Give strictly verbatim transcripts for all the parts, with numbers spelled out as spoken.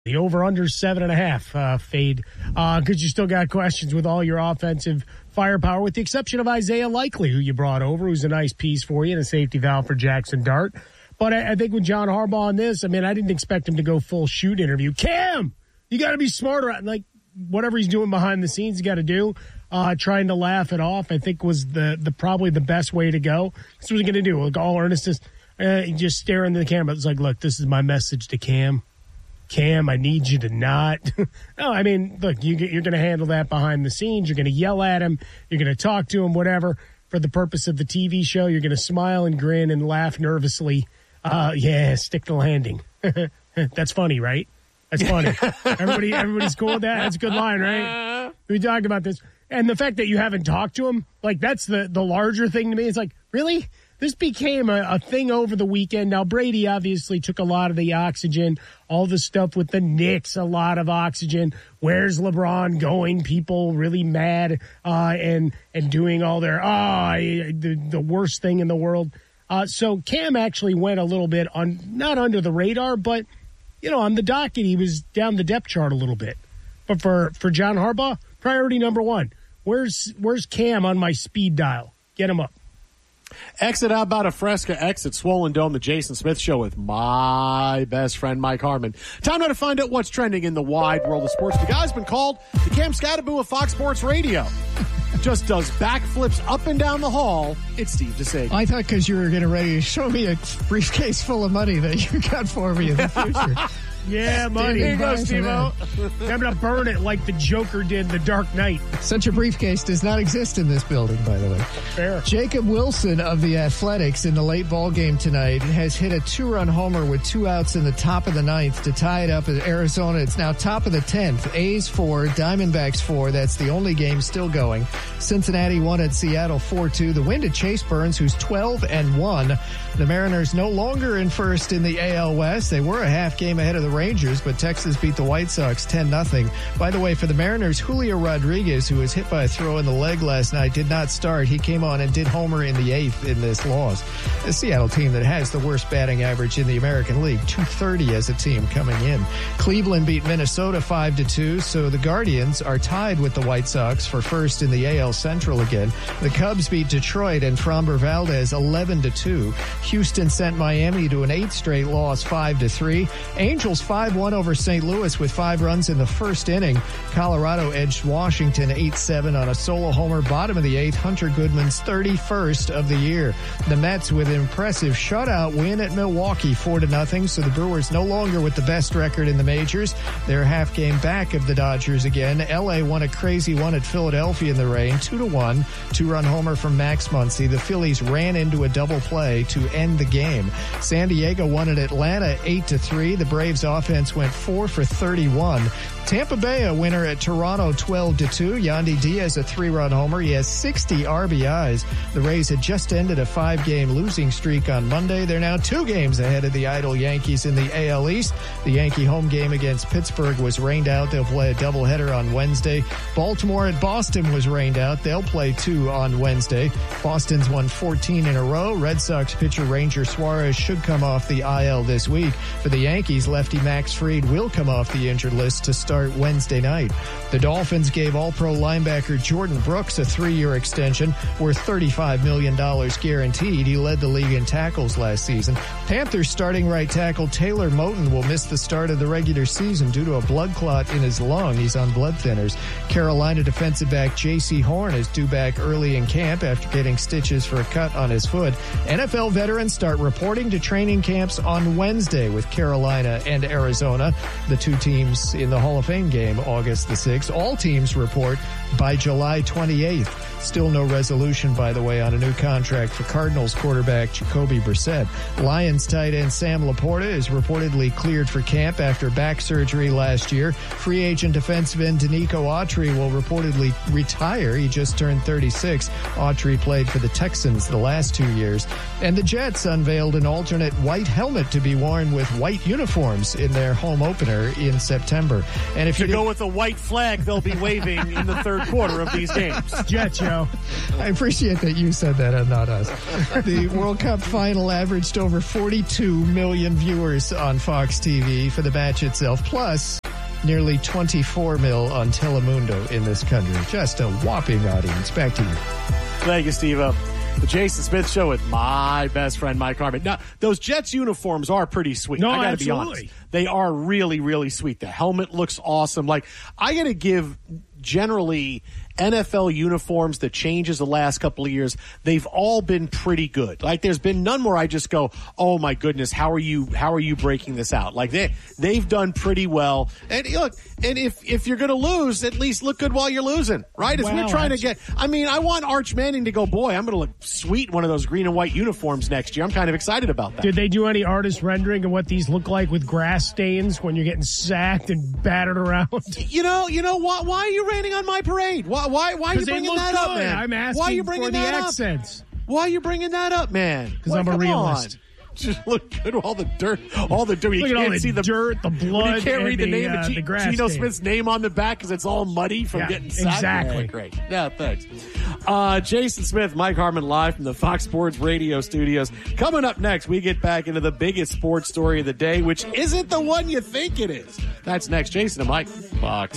The over-under seven and a half uh, fade because uh, you still got questions with all your offensive firepower, with the exception of Isaiah Likely, who you brought over, who's a nice piece for you and a safety valve for Jackson Dart. But I, I think with John Harbaugh on this, I mean, I didn't expect him to go full shoot interview. Cam, you got to be smarter. Like, whatever he's doing behind the scenes, you got to do. Uh, trying to laugh it off, I think, was the, the probably the best way to go. That's what he's going to do. Like, all earnestness, uh, just stare into the camera. It's like, look, this is my message to Cam. Cam, I need you to not. No, I mean, look, you, you're going to handle that behind the scenes. You're going to yell at him. You're going to talk to him, whatever. For the purpose of the T V show, you're going to smile and grin and laugh nervously. Uh, yeah, stick the landing. That's funny, right? That's funny. Everybody, everybody's cool with that. That's a good line, right? We talked about this. And the fact that you haven't talked to him, like, that's the, the larger thing to me. It's like, really? This became a, a thing over the weekend. Now, Brady obviously took a lot of the oxygen, all the stuff with the Knicks, a lot of oxygen. Where's LeBron going? People really mad uh, and and doing all their, oh, the, the worst thing in the world. Uh, so Cam actually went a little bit on, not under the radar, but, you know, on the docket, he was down the depth chart a little bit. But for, for John Harbaugh, priority number one, where's where's Cam on my speed dial? Get him up. Exit out about a Fresca, exit Swollen Dome, the Jason Smith Show with my best friend, Mike Harmon. Time now to find out what's trending in the wide world of sports. The guy's been called the Cam Scatterboo of Fox Sports Radio. Just does backflips up and down the hall. It's Steve DeSager. I thought because you were getting ready to show me a briefcase full of money that you got for me in the future. Yeah, money. Here you go, Steve-O. I'm going to burn it like the Joker did in The Dark Knight. Such a briefcase does not exist in this building, by the way. Fair. Jacob Wilson of the Athletics in the late ball game tonight has hit a two-run homer with two outs in the top of the ninth to tie it up at Arizona. It's now top of the tenth. A's four, Diamondbacks four. That's the only game still going. Cincinnati won at Seattle four two. The win to Chase Burns, who's twelve and one. The Mariners no longer in first in the A L West. They were a half game ahead of the Rangers, but Texas beat the White Sox ten nothing. By the way, for the Mariners, Julio Rodriguez, who was hit by a throw in the leg last night, did not start. He came on and did homer in the eighth in this loss. The Seattle team that has the worst batting average in the American League, two thirty as a team coming in. Cleveland beat Minnesota five to two, so the Guardians are tied with the White Sox for first in the A L Central again. The Cubs beat Detroit and Framber Valdez eleven to two. Houston sent Miami to an eighth straight loss, five to three. Angels five one over Saint Louis with five runs in the first inning. Colorado edged Washington eight seven on a solo homer. Bottom of the eighth, Hunter Goodman's thirty-first of the year. The Mets with an impressive shutout win at Milwaukee, four to nothing. So the Brewers no longer with the best record in the majors. They're half game back of the Dodgers again. L A won a crazy one at Philadelphia in the rain, two to one. Two-run homer from Max Muncy. The Phillies ran into a double play to end the game. San Diego won at Atlanta eight to three. The Braves offense went four for thirty-one. Tampa Bay a winner at Toronto twelve to two. Yandy Diaz a three-run homer. He has sixty R B Is. The Rays had just ended a five-game losing streak on Monday. They're now two games ahead of the idle Yankees in the A L East. The Yankee home game against Pittsburgh was rained out. They'll play a doubleheader on Wednesday. Baltimore at Boston was rained out. They'll play two on Wednesday. Boston's won fourteen in a row. Red Sox pitcher Ranger Suarez should come off the I L this week. For the Yankees, lefty Max Fried will come off the injured list to start Wednesday night. The Dolphins gave All-Pro linebacker Jordan Brooks a three-year extension worth thirty-five million dollars guaranteed. He led the league in tackles last season. Panthers starting right tackle Taylor Moton will miss the start of the regular season due to a blood clot in his lung. He's on blood thinners. Carolina defensive back J C Horn is due back early in camp after getting stitches for a cut on his foot. N F L veterans start reporting to training camps on Wednesday with Carolina and Arizona, the two teams in the Hall of Fame game August the sixth. All teams report by July twenty-eighth. Still no resolution, by the way, on a new contract for Cardinals quarterback Jacoby Brissett. Lions tight end Sam Laporta is reportedly cleared for camp after back surgery last year. Free agent defensive end Danico Autry will reportedly retire. He just turned thirty-six. Autry played for the Texans the last two years. And the Jets unveiled an alternate white helmet to be worn with white uniforms in their home opener in September. And if to you go with a white flag they'll be waving in the third quarter of these games. Jets, yo. go. I appreciate that you said that and not us. The World Cup final averaged over forty-two million viewers on Fox T V for the match itself, plus nearly twenty-four mil on Telemundo in this country. Just a whopping audience. Back to you. Thank you, Steve-O. The Jason Smith Show with my best friend, Mike Harmon. Now, those Jets uniforms are pretty sweet. No, I gotta absolutely. be honest. They are really, really sweet. The helmet looks awesome. Like, I gotta give generally N F L uniforms, the changes the last couple of years, they've all been pretty good. Like, there's been none where I just go, oh my goodness, how are you, how are you breaking this out? Like, they, they've done pretty well. And look, and if, if you're going to lose, at least look good while you're losing, right? If Wow, we're trying to that's- get, I mean, I want Arch Manning to go, boy, I'm going to look sweet in one of those green and white uniforms next year. I'm kind of excited about that. Did they do any artist rendering of what these look like with grass stains when you're getting sacked and battered around? You know, you know why? Why are you raining on my parade? Why? Why? Why are you Because they bringing look that good. up, man? I'm asking why are you bringing for the that up? accents. Why are you bringing that up, man? Because Why, I'm a come realist. on. Just look good. All the dirt, all the dirt. You Look at all can't the see the dirt, the blood, You can't and read the, the, name uh, of G- the grass Geno stain. Smith's name on the back because it's all muddy from Yeah, getting sacked. exactly. Yeah, great. Yeah, thanks. Uh, Jason Smith, Mike Harmon, live from the Fox Sports Radio studios. Coming up next, we get back into the biggest sports story of the day, which isn't the one you think it is. That's next. Jason and Mike, Fox.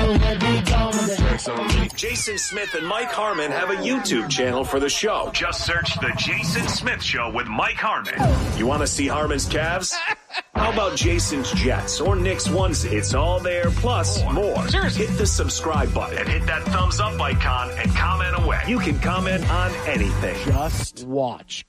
Jason Smith and Mike Harmon have a YouTube channel for the show. Just search The Jason Smith Show with Mike Harmon. You want to see Harmon's calves? How about Jason's Jets or Nick's onesie? It's all there, plus more. Hit the subscribe button and hit that thumbs up icon and comment away. You can comment on anything. Just watch.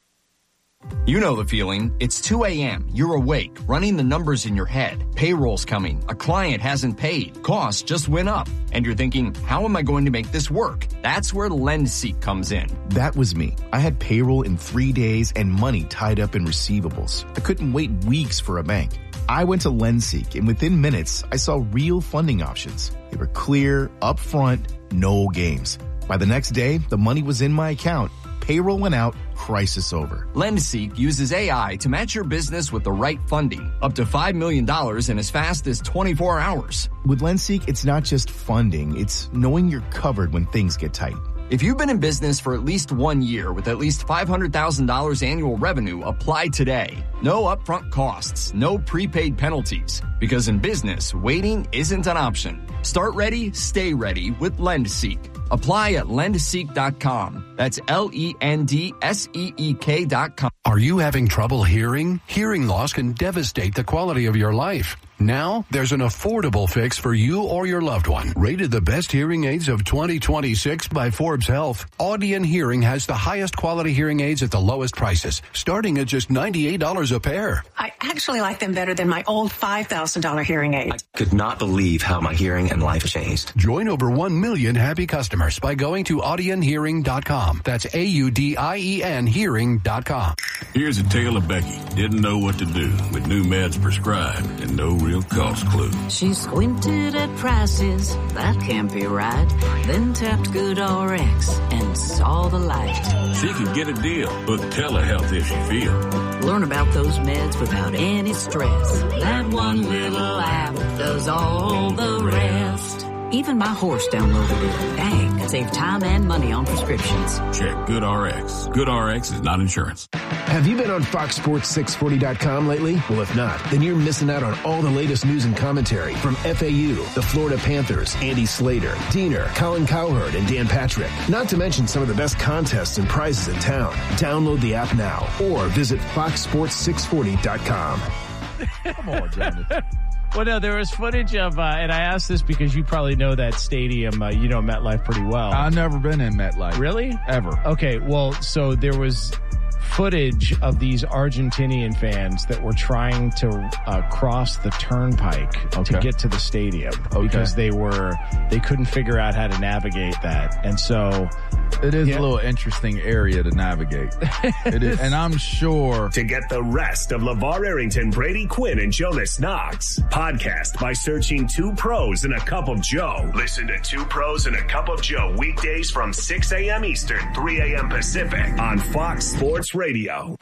You know the feeling. It's two a.m. You're awake, running the numbers in your head. Payroll's coming. A client hasn't paid. Costs just went up. And you're thinking, how am I going to make this work? That's where LendSeek comes in. That was me. I had payroll in three days and money tied up in receivables. I couldn't wait weeks for a bank. I went to LendSeek, and within minutes, I saw real funding options. They were clear, upfront, no games. By the next day, the money was in my account. Payroll went out, crisis over. LendSeek uses A I to match your business with the right funding, up to five million dollars in as fast as twenty-four hours. With LendSeek, it's not just funding, it's knowing you're covered when things get tight. If you've been in business for at least one year with at least five hundred thousand dollars annual revenue, apply today. No upfront costs, no prepaid penalties. Because in business, waiting isn't an option. Start ready, stay ready with LendSeek. Apply at lend seek dot com. That's L E N D S E E K dot com. Are you having trouble hearing? Hearing loss can devastate the quality of your life. Now, there's an affordable fix for you or your loved one. Rated the best hearing aids of twenty twenty-six by Forbes Health, Audion Hearing has the highest quality hearing aids at the lowest prices, starting at just ninety-eight dollars a pair. I actually like them better than my old five thousand dollars hearing aid. I could not believe how my hearing and life changed. Join over one million happy customers by going to audion hearing dot com. That's A U D I E N hearing dot com. Here's a tale of Becky. Didn't know what to do with new meds prescribed and no real cost clue. She squinted at prices, that can't be right. Then tapped GoodRx and saw the light. She could get a deal, book telehealth if she feels. Learn about those meds without any stress. That one little app does all the rest. Even my horse downloaded it. Dang, save time and money on prescriptions. Check GoodRx. GoodRx is not insurance. Have you been on Fox Sports six forty dot com lately? Well, if not, then you're missing out on all the latest news and commentary from F A U, the Florida Panthers, Andy Slater, Diener, Colin Cowherd, and Dan Patrick. Not to mention some of the best contests and prizes in town. Download the app now or visit fox sports six forty dot com. Come on, Jonathan. Well, no, there was footage of, uh, and I asked this because you probably know that stadium. Uh, you know MetLife pretty well. I've never been in MetLife. Really? Ever. Okay, well, so there was footage of these Argentinian fans that were trying to uh, cross the turnpike okay. to get to the stadium okay. because they were they couldn't figure out how to navigate that, and so it is yeah. a little interesting area to navigate. It is, and I'm sure to get the rest of LeVar Arrington, Brady Quinn, and Jonas Knox podcast by searching Two Pros and a Cup of Joe. Listen to Two Pros and a Cup of Joe weekdays from six a.m. Eastern, three a.m. Pacific on Fox Sports Radio.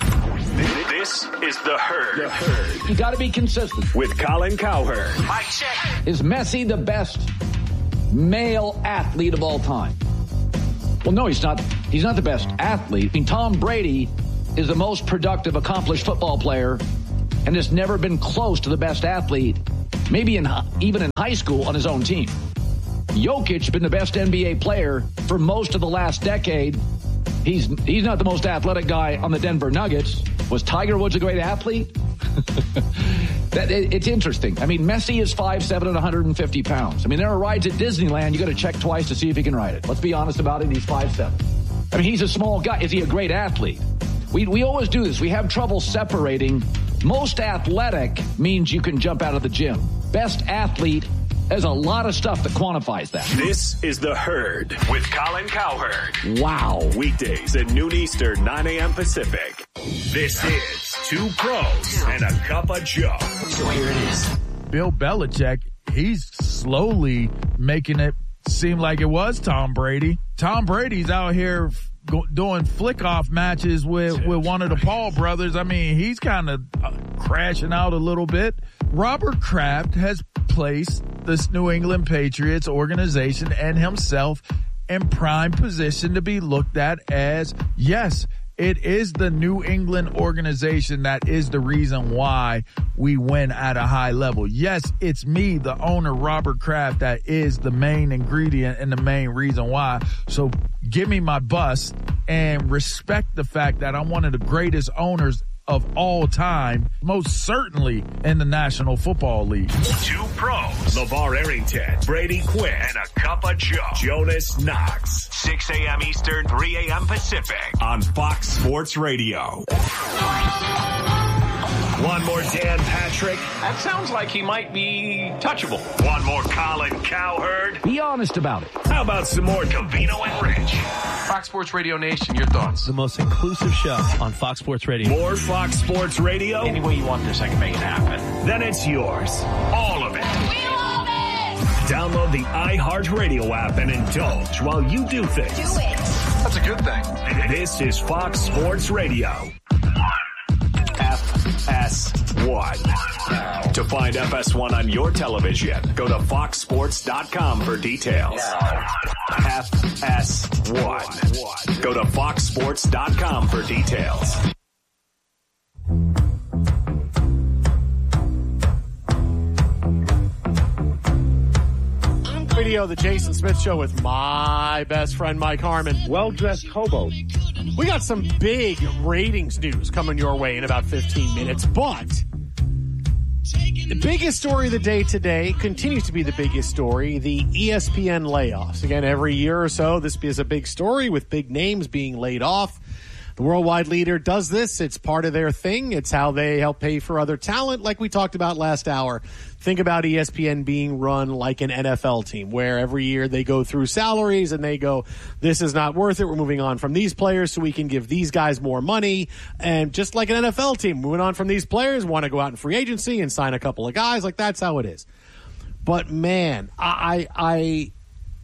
This is The Herd. The Herd. You got to be consistent. With Colin Cowherd. Mike check. Is Messi the best male athlete of all time? Well, no, he's not. He's not the best athlete. I mean, Tom Brady is the most productive, accomplished football player and has never been close to the best athlete, maybe in even in high school on his own team. Jokic has been the best N B A player for most of the last decade. He's he's not the most athletic guy on the Denver Nuggets. Was Tiger Woods a great athlete? that it, It's interesting. I mean, Messi is five seven and one hundred fifty pounds. I mean, there are rides at Disneyland you got to check twice to see if he can ride it. Let's be honest about it. He's five seven. I mean, he's a small guy. Is he a great athlete? We we always do this. We have trouble separating. Most athletic means you can jump out of the gym. Best athlete, there's a lot of stuff that quantifies that. This is The Herd with Colin Cowherd. Wow. Weekdays at noon Eastern, nine a.m. Pacific. This is Two Pros and a Cup of Joe. So here it is. Bill Belichick, he's slowly making it seem like it was Tom Brady. Tom Brady's out here go, doing flick-off matches with, with one of the Paul brothers. I mean, he's kind of uh, crashing out a little bit. Robert Kraft has placed this New England Patriots organization and himself in prime position to be looked at as, yes, it is the New England organization that is the reason why we win at a high level. Yes, it's me, the owner, Robert Kraft, that is the main ingredient and the main reason why. So give me my bust and respect the fact that I'm one of the greatest owners of all time, most certainly in the National Football League. Two Pros, LeVar Arrington, Brady Quinn, and a Cup of Joe, Jonas Knox. six a.m. Eastern, three a.m. Pacific on Fox Sports Radio. One more Dan Patrick. That sounds like he might be touchable. One more Colin Cowherd. Be honest about it. How about some more Covino and Rich? Fox Sports Radio Nation, your thoughts? The most inclusive show on Fox Sports Radio. More Fox Sports Radio? Any way you want this, I can make it happen. Then it's yours. All of it. We love it! Download the iHeartRadio app and indulge while you do things. Do it. That's a good thing. This is Fox Sports Radio. F S one. To find F S one on your television, go to fox sports dot com for details. F S one. Go to fox sports dot com for details. Video of the Jason Smith Show with my best friend Mike Harmon. Well-dressed hobo. We got some big ratings news coming your way in about fifteen minutes, but the biggest story of the day today continues to be the biggest story, the E S P N layoffs. Again, every year or so, this is a big story with big names being laid off. The worldwide leader does this. It's part of their thing. It's how they help pay for other talent, like we talked about last hour. Think about E S P N being run like an N F L team, where every year they go through salaries and they go, this is not worth it. We're moving on from these players so we can give these guys more money. And just like an N F L team, moving on from these players, want to go out in free agency and sign a couple of guys. Like, that's how it is. But, man, I... I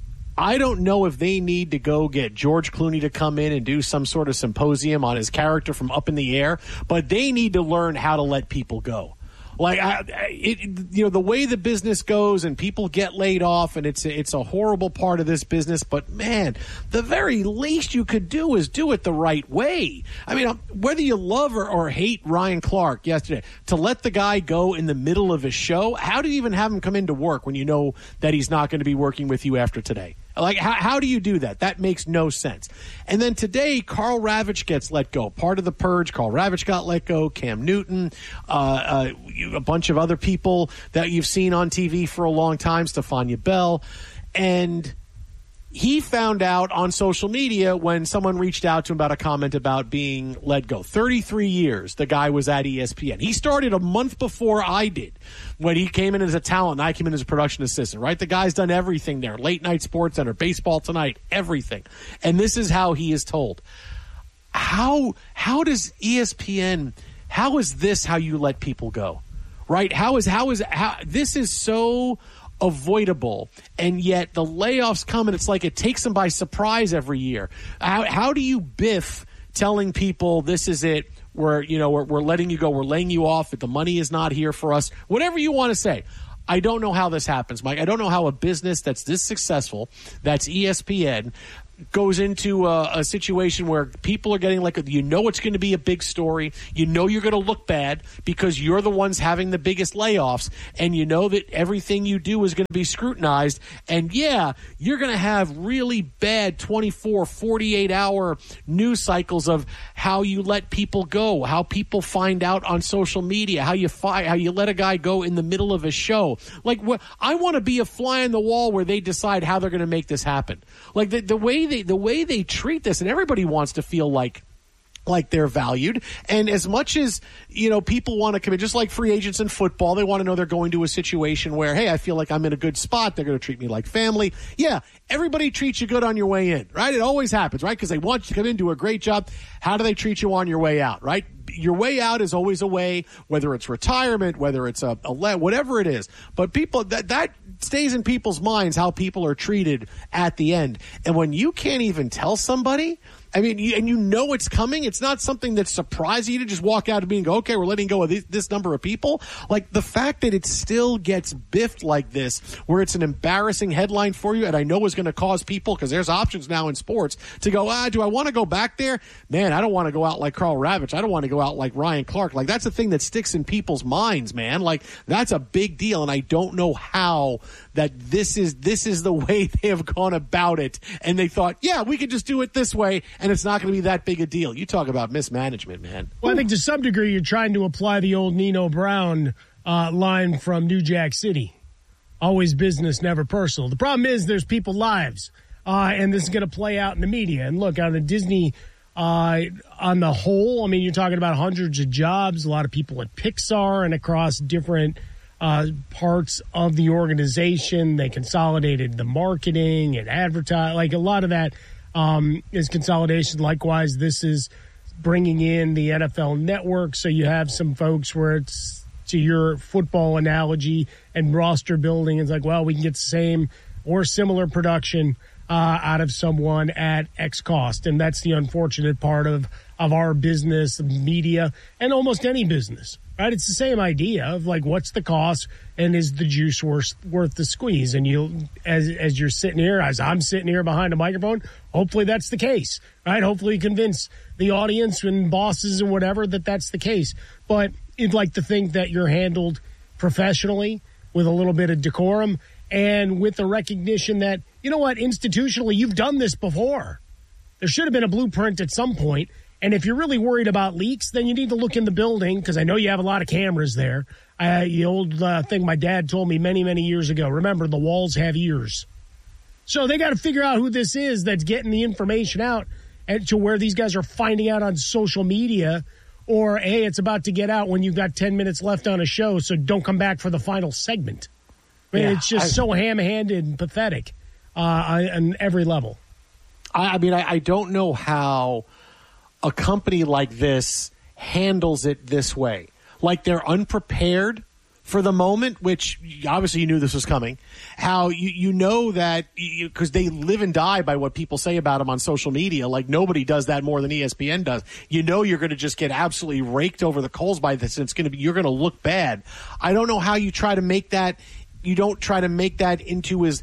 I don't know if they need to go get George Clooney to come in and do some sort of symposium on his character from Up in the Air, but they need to learn how to let people go. Like, I, it, you know, the way the business goes and people get laid off, and it's it's a horrible part of this business. But man, the very least you could do is do it the right way. I mean, whether you love or, or hate Ryan Clark yesterday, to let the guy go in the middle of his show, how do you even have him come into work when you know that he's not going to be working with you after today? Like, how, how do you do that? That makes no sense. And then today, Karl Ravech gets let go. Part of the purge, Karl Ravech got let go, Cam Newton, uh, uh, a bunch of other people that you've seen on T V for a long time, Stephania Bell. And he found out on social media when someone reached out to him about a comment about being let go. thirty-three years the guy was at E S P N. He started a month before I did when he came in as a talent and I came in as a production assistant, right? The guy's done everything there. Late Night Sports Center, Baseball Tonight, everything. And this is how he is told. How how does E S P N, how is this how you let people go? Right? How is how is how this is so avoidable, and yet the layoffs come and it's like it takes them by surprise every year. How, how do you biff telling people this is it, we're, you know, we're, we're letting you go, we're laying you off, that the money is not here for us, whatever you want to say. I don't know how this happens, Mike. I don't know how a business that's this successful, that's E S P N, goes into a, a situation where people are getting like, a, you know it's going to be a big story. You know you're going to look bad because you're the ones having the biggest layoffs, and you know that everything you do is going to be scrutinized. And, yeah, you're going to have really bad twenty-four, forty-eight hour news cycles of how you let people go, how people find out on social media, how you fi- how you let a guy go in the middle of a show. Like, wh- I want to be a fly on the wall where they decide how they're going to make this happen. Like, the, the way they the way they treat this, and everybody wants to feel like like they're valued. And as much as, you know, people want to come in, just like free agents in football, they want to know they're going to a situation where, hey, I feel like I'm in a good spot. They're going to treat me like family. Yeah, everybody treats you good on your way in, right? It always happens, right? Because they want you to come in, do a great job. How do they treat you on your way out, right? Your way out is always a way, whether it's retirement, whether it's a, a le- whatever it is. But people, that that stays in people's minds, how people are treated at the end. And when you can't even tell somebody, I mean, you, and you know it's coming, it's not something that surprises you to just walk out of me and go, okay, we're letting go of this, this number of people. Like, the fact that it still gets biffed like this, where it's an embarrassing headline for you, and I know is going to cause people, because there's options now in sports, to go, ah, do I want to go back there? Man, I don't want to go out like Carl Ravitch. I don't want to go out like Ryan Clark. Like, that's a thing that sticks in people's minds, man. Like, that's a big deal, and I don't know how that this is this is the way they have gone about it, and they thought, yeah, we could just do it this way, and it's not going to be that big a deal. You talk about mismanagement, man. Well, I think to some degree you're trying to apply the old Nino Brown uh, line from New Jack City. Always business, never personal. The problem is there's people's lives, uh, and this is going to play out in the media. And look, on the Disney, uh, on the whole, I mean, you're talking about hundreds of jobs, a lot of people at Pixar and across different Uh, parts of the organization. They consolidated the marketing and advertise. Like, a lot of that um, is consolidation. Likewise, this is bringing in the N F L Network. So you have some folks where it's, to your football analogy and roster building, it's like, well, we can get the same or similar production uh, out of someone at X cost. And that's the unfortunate part of, of our business, media, and almost any business. Right, it's the same idea of, like, what's the cost and is the juice worth worth the squeeze? And you, as as you're sitting here, as I'm sitting here behind a microphone, hopefully that's the case, right? Hopefully you convince the audience and bosses and whatever that that's the case. But you'd like to think that you're handled professionally with a little bit of decorum and with the recognition that, you know what, institutionally you've done this before. There should have been a blueprint at some point. And if you're really worried about leaks, then you need to look in the building, because I know you have a lot of cameras there. Uh, the old uh, thing my dad told me many, many years ago. Remember, the walls have ears. So they got to figure out who this is that's getting the information out, and to where these guys are finding out on social media, or, hey, it's about to get out when you've got ten minutes left on a show, so don't come back for the final segment. I mean, yeah, it's just I, so ham-handed and pathetic uh, on every level. I, I mean, I, I don't know how a company like this handles it this way. Like, they're unprepared for the moment, which obviously you knew this was coming. How you, you know that, because they live and die by what people say about them on social media. Like, nobody does that more than E S P N does. You know you're going to just get absolutely raked over the coals by this, and it's going to be, you're going to look bad. I don't know how you try to make that, you don't try to make that into as,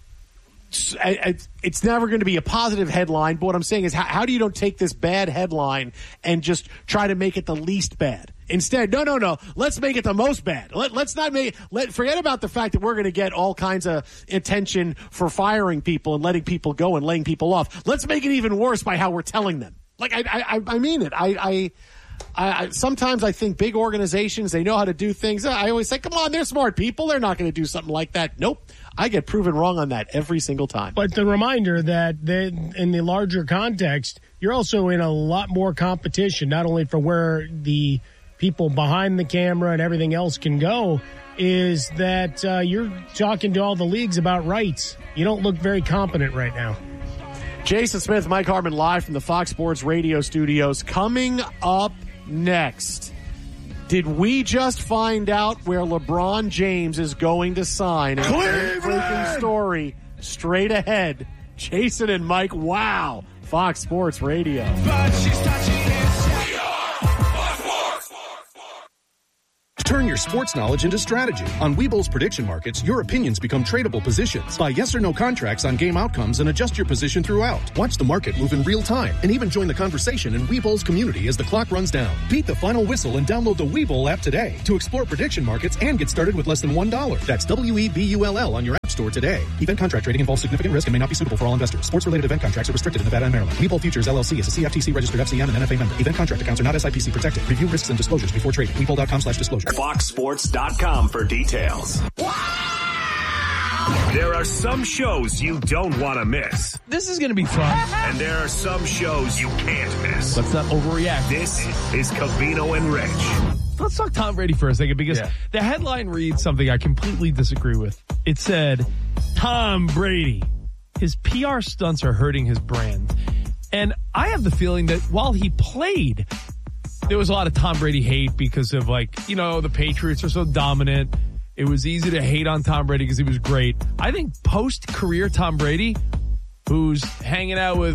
it's never going to be a positive headline, but what I'm saying is, how, how do you don't take this bad headline and just try to make it the least bad? Instead, no, no, no, let's make it the most bad. Let, let's not make, let, forget about the fact that we're going to get all kinds of attention for firing people and letting people go and laying people off. Let's make it even worse by how we're telling them. Like, I, I, I mean it. I, I, I, sometimes I think big organizations, they know how to do things. I always say, come on, they're smart people. They're not going to do something like that. Nope. I get proven wrong on that every single time. But the reminder that they, in the larger context, you're also in a lot more competition, not only for where the people behind the camera and everything else can go, is that uh, you're talking to all the leagues about rights. You don't look very competent right now. Jason Smith, Mike Harmon, live from the Fox Sports Radio studios. Coming up next, did we just find out where LeBron James is going to sign? A breaking story straight ahead. Jason and Mike, wow. Fox Sports Radio. Turn Turn your sports knowledge into strategy. On Webull's prediction markets, your opinions become tradable positions. Buy yes or no contracts on game outcomes and adjust your position throughout. Watch the market move in real time and even join the conversation in Webull's community as the clock runs down. Beat the final whistle and download the Webull app today to explore prediction markets and get started with less than one dollar. That's W E B U L L on your app store today. Event contract trading involves significant risk and may not be suitable for all investors. Sports-related event contracts are restricted in Nevada and Maryland. Webull Futures, L L C is a C F T C-registered F C M and N F A member. Event contract accounts are not S I P C protected. Review risks and disclosures before trading. Webull dot com slash disclosure. Fox Sports dot com for details. There are some shows you don't want to miss. This is going to be fun. And there are some shows you can't miss. Let's not overreact. This is Covino and Rich. Let's talk Tom Brady for a second, because Yeah. the headline reads something I completely disagree with. It said, Tom Brady, his P R stunts are hurting his brand. And I have the feeling that while he played, there was a lot of Tom Brady hate because of, like, you know, the Patriots are so dominant. It was easy to hate on Tom Brady because he was great. I think post-career Tom Brady, who's hanging out with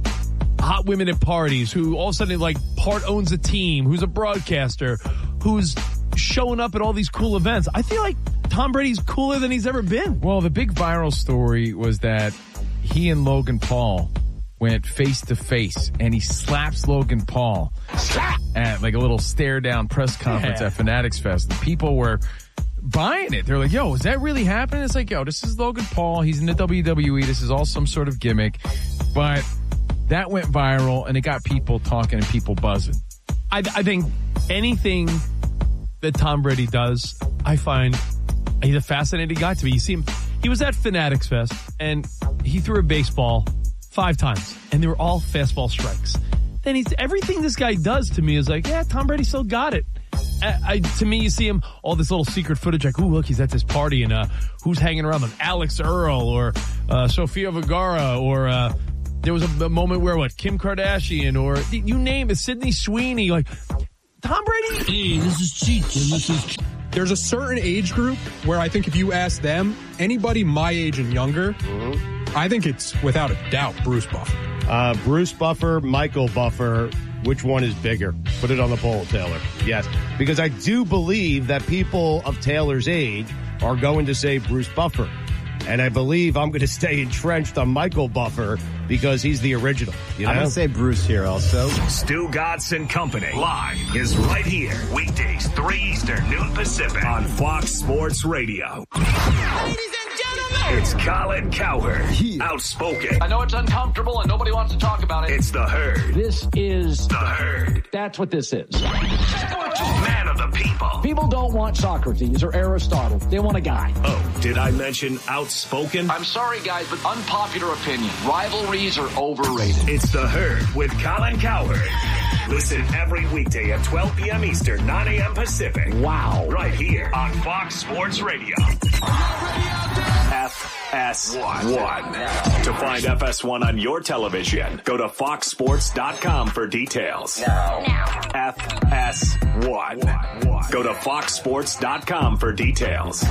hot women at parties, who all of a sudden, like, part owns a team, who's a broadcaster, who's showing up at all these cool events. I feel like Tom Brady's cooler than he's ever been. Well, the big viral story was that he and Logan Paul went face to face, and he slaps Logan Paul at like a little stare down press conference Yeah. at Fanatics Fest. The people were buying it. They're like, yo, is that really happening? It's like, yo, this is Logan Paul. He's in the W W E. This is all some sort of gimmick. But that went viral, and it got people talking and people buzzing. I, I think anything that Tom Brady does, I find he's a fascinating guy to me. You see him, he was at Fanatics Fest, and he threw a baseball five times, and they were all fastball strikes. Then he's, everything this guy does to me is like, yeah, Tom Brady still got it. I, I, to me, you see him, all this little secret footage, like, ooh, look, he's at this party, and uh, who's hanging around with Alex Earl or uh, Sofia Vergara, or uh, there was a, a moment where, what, Kim Kardashian, or you name it, Sydney Sweeney, like, Tom Brady? Hey, this is Cheech, and this is... There's a certain age group where I think if you ask them, anybody my age and younger, mm-hmm. I think it's without a doubt Bruce Buffer. Uh, Bruce Buffer, Michael Buffer, which one is bigger? Put it on the poll, Taylor. Yes, because I do believe that people of Taylor's age are going to say Bruce Buffer. And I believe I'm going to stay entrenched on Michael Buffer because he's the original. You know? I'm going to say Bruce here also. Stu Godson Company live is right here. Weekdays, three Eastern, noon Pacific on Fox Sports Radio. Ladies and gentlemen, it's Colin Cowherd. Yeah. Outspoken. I know it's uncomfortable and nobody wants to talk about it. It's the Herd. This is the Herd. That's what this is. Man of the people. People don't want Socrates or Aristotle. They want a guy. Oh, did I mention outspoken? I'm sorry, guys, but unpopular opinion. Rivalries are overrated. It's the Herd with Colin Cowherd. Listen every weekday at twelve p.m. Eastern, nine a.m. Pacific. Wow. Right here on Fox Sports Radio. F S one. To find F S one on your television, go to fox sports dot com for details. Now. Now. F S one. Go to fox sports dot com for details.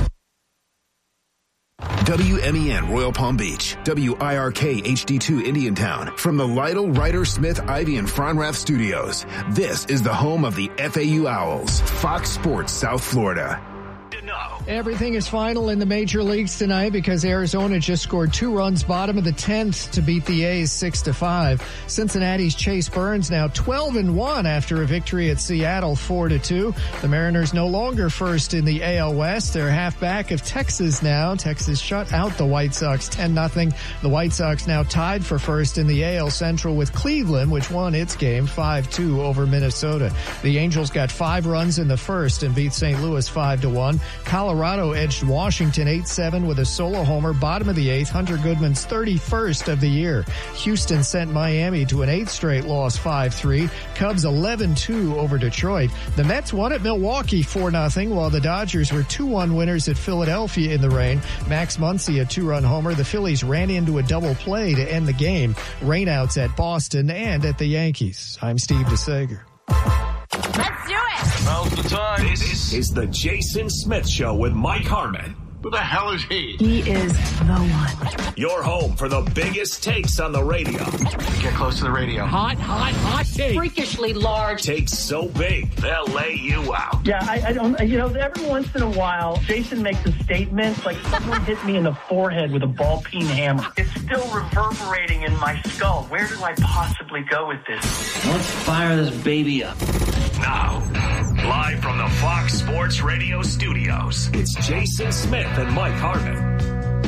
W M E N Royal Palm Beach, W I R K H D two Indiantown, from the Lytle, Ryder, Smith, Ivy, and Fronrath studios. This is the home of the F A U Owls, Fox Sports South Florida. Everything is final in the major leagues tonight because Arizona just scored two runs bottom of the tenth to beat the A's six to five. Cincinnati's Chase Burns now twelve and one after a victory at Seattle four to two. The Mariners no longer first in the A L West. They're half back of Texas now. Texas shut out the White Sox ten nothing. The White Sox now tied for first in the A L Central with Cleveland, which won its game five two over Minnesota. The Angels got five runs in the first and beat Saint Louis five to one. Colorado edged Washington eight seven with a solo homer bottom of the eighth, Hunter Goodman's thirty-first of the year. Houston sent Miami to an eighth straight loss five three. Cubs eleven two over Detroit. The Mets won at Milwaukee four nothing, while the Dodgers were two one winners at Philadelphia in the rain. Max Muncy a two-run homer. The Phillies ran into a double play to end the game. Rainouts at Boston and at the Yankees. I'm Steve DeSager. Let's do it. Now's the time. This is the Jason Smith Show with Mike Harmon Who the hell is he? He is the one. Your home for the biggest takes on the radio. Get close to the radio. Hot, hot, hot take. Freakishly large. Takes so big, they'll lay you out. Yeah, I, I don't, you know, every once in a while, Jason makes a statement like someone hit me in the forehead with a ball peen hammer. It's still reverberating in my skull. Where do I possibly go with this? Let's fire this baby up. Now, live from the Fox Sports Radio studios, it's Jason Smith and Mike Harmon.